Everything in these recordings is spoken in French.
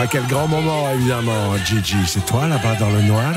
Ah, quel grand moment, évidemment, Gigi. C'est toi, là-bas, dans le noir?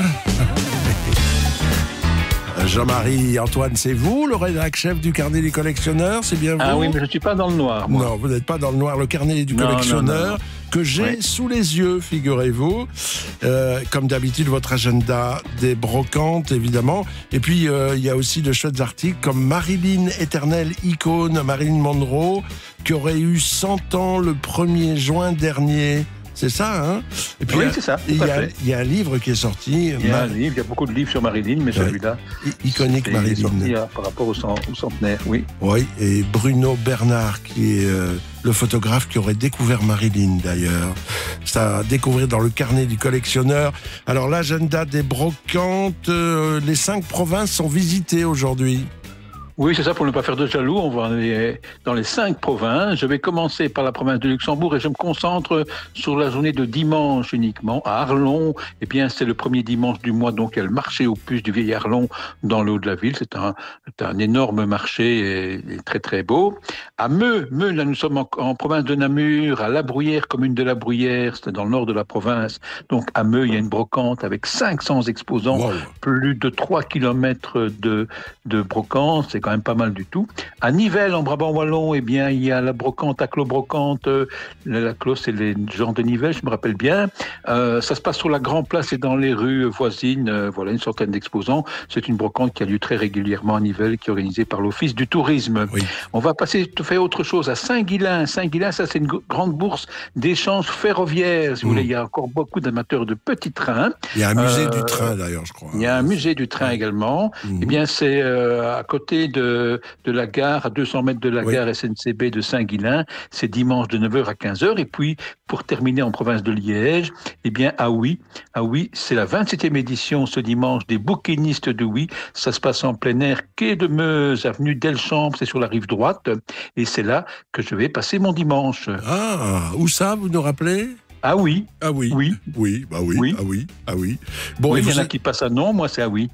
Jean-Marie, Antoine, c'est vous, le rédacteur chef du carnet des collectionneurs, c'est bien vous? Ah oui, mais je ne suis pas dans le noir, moi. Non, vous n'êtes pas dans le noir. Le carnet du collectionneur que j'ai sous les yeux, figurez-vous. Comme d'habitude, votre agenda des brocantes, évidemment. Et puis, il y a aussi de chouettes articles comme Marilyn, éternelle icône, Marilyn Monroe, qui aurait eu 100 ans le 1er juin dernier. C'est ça, hein? Et puis, oui, c'est ça. Il y a un livre qui est sorti. Il y a beaucoup de livres sur Marilyn, mais celui-là... Iconique Marilyn. Sorti par rapport au centenaire, oui. Oui, et Bruno Bernard, qui est le photographe qui aurait découvert Marilyn, d'ailleurs. Ça à découvrir dans le carnet du collectionneur. Alors, l'agenda des brocantes, les 5 provinces sont visitées aujourd'hui. Oui, c'est ça, pour ne pas faire de jaloux, on va aller dans les 5 provinces. Je vais commencer par la province de Luxembourg et je me concentre sur la journée de dimanche uniquement. À Arlon, eh bien, c'est le premier dimanche du mois, donc il y a le marché aux puces du Vieil Arlon dans le haut de la ville. C'est un énorme marché et très très beau. À Meux, là nous sommes en province de Namur, à La Bruyère, commune de La Bruyère, c'est dans le nord de la province. Donc à Meux, il y a une brocante avec 500 exposants, plus de 3 km de brocante. C'est quand même pas mal du tout. À Nivelles, en Brabant wallon, eh bien, il y a la brocante, la Clos-Brocante. La Clos, c'est les gens de Nivelles, je me rappelle bien. Ça se passe sur la Grand Place et dans les rues voisines. Voilà, une centaine d'exposants. C'est une brocante qui a lieu très régulièrement à Nivelles, qui est organisée par l'Office du tourisme. Oui. On va faire autre chose à Saint-Guilain. Saint-Guilain, ça, c'est une grande bourse d'échanges ferroviaires. Si vous voulez, il y a encore beaucoup d'amateurs de petits trains. Il y a un musée du train, d'ailleurs, je crois. Il y a un musée du train également. Eh bien, c'est à côté de la gare, à 200 mètres de la gare SNCB de Saint-Guilain. C'est dimanche de 9h à 15h. Et puis, pour terminer en province de Liège, eh bien, à Oui, c'est la 27e édition ce dimanche des bouquinistes de Oui. Ça se passe en plein air, quai de Meuse, avenue d'Elchamps, c'est sur la rive droite. Et c'est là que je vais passer mon dimanche. Ah, où ça, vous nous rappelez? Ah oui. Ah oui. Oui. Oui, bah oui. Oui. Ah oui. Ah oui. Bon, oui, il y en a qui passent à non, moi c'est à oui.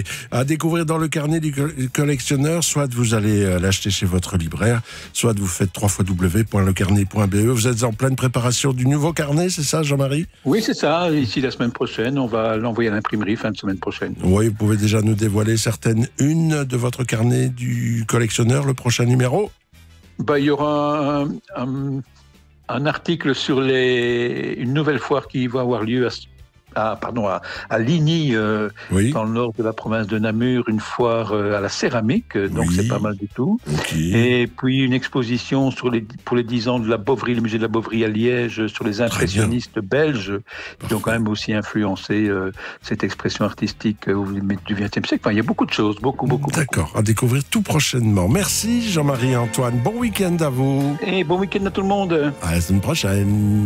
À découvrir dans le carnet du collectionneur, soit vous allez l'acheter chez votre libraire, soit vous faites www.lecarnet.be. Vous êtes en pleine préparation du nouveau carnet, c'est ça, Jean-Marie? Oui, c'est ça. Ici, la semaine prochaine, on va l'envoyer à l'imprimerie fin de semaine prochaine. Oui, vous pouvez déjà nous dévoiler certaines unes de votre carnet du collectionneur, le prochain numéro? Bah, il y aura un article sur une nouvelle foire qui va avoir lieu à Ligny, dans le nord de la province de Namur, une foire à la céramique, donc c'est pas mal du tout. Et puis une exposition pour les 10 ans de la Bovry, le musée de la Bovry à Liège, sur les impressionnistes belges, qui ont quand même aussi influencé cette expression artistique du XXe siècle. Enfin, il y a beaucoup de choses, beaucoup. D'accord, à découvrir tout prochainement. Merci Jean-Marie Antoine, bon week-end à vous. Et bon week-end à tout le monde. À la semaine prochaine.